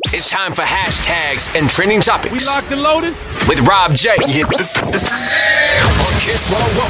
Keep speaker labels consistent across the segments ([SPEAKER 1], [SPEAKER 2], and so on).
[SPEAKER 1] It's time for hashtags and trending topics.
[SPEAKER 2] We locked and loaded
[SPEAKER 1] with Rob J. This is on Kiss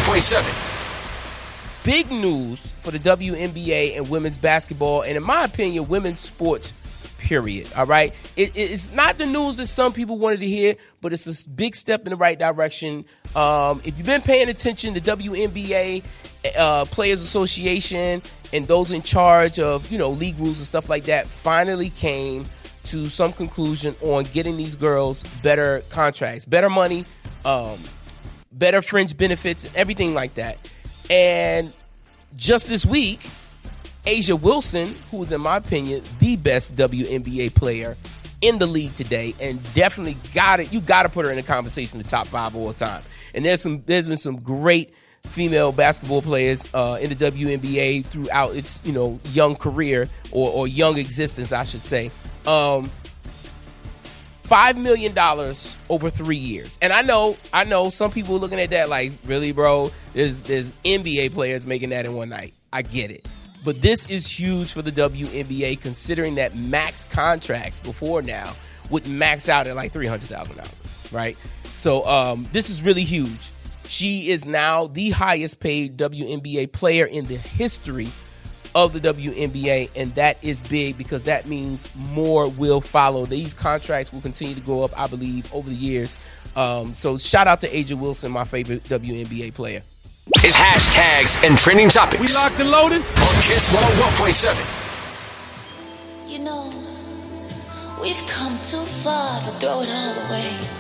[SPEAKER 1] 101.7.
[SPEAKER 3] Big news for the WNBA and women's basketball, and in my opinion, women's sports, period. All right? It's not the news that some people wanted to hear, but it's a big step in the right direction. If you've been paying attention, the WNBA Players Association and those in charge of, league rules and stuff like that finally came to some conclusion on getting these girls better contracts, better money, better fringe benefits, everything like that. And just this week, A'ja Wilson, who is, in my opinion, the best WNBA player in the league today, and definitely you got to put her in the conversation, the top 5 all time. And there's been some great female basketball players in the WNBA throughout its young career or young existence, I should say. $5 million over 3 years. And I know some people are looking at that like, really, bro? There's NBA players making that in one night. I get it. But this is huge for the WNBA, considering that max contracts before now would max out at like $300,000, right? So this is really huge. She is now the highest paid WNBA player in the history of the WNBA, and that is big because that means more will follow. These contracts will continue to go up, I believe, over the years. So shout out to A'ja Wilson, my favorite WNBA player.
[SPEAKER 1] It's hashtags and trending topics.
[SPEAKER 2] We locked and loaded
[SPEAKER 1] on Kiss 101.7.
[SPEAKER 4] We've come too far to throw it all away.